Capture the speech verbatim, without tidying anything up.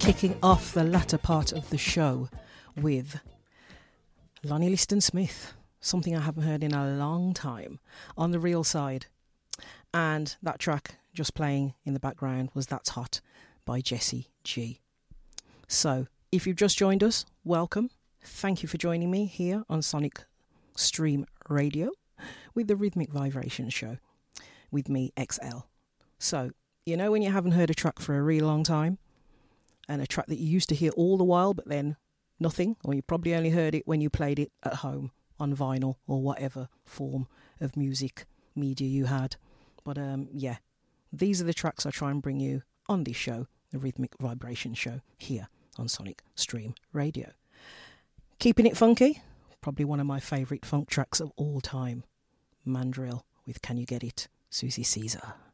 kicking off the latter part of the show with Lonnie Liston Smith, something I haven't heard in a long time, On the Real Side. And that track just playing in the background was That's Hot by Jessie G. So, if you've just joined us, welcome. Thank you for joining me here on Sonic Stream Radio with the Rhythmic Vibration Show with me, X L. So, you know when you haven't heard a track for a really long time, and a track that you used to hear all the while, but then nothing, or you probably only heard it when you played it at home on vinyl or whatever form of music media you had. But um, yeah, these are the tracks I try and bring you on this show, the Rhythmic Vibration Show, here on Sonic Stream Radio. Keeping it funky, probably one of my favourite funk tracks of all time, Mandrill with Can You Get It, Susie Caesar.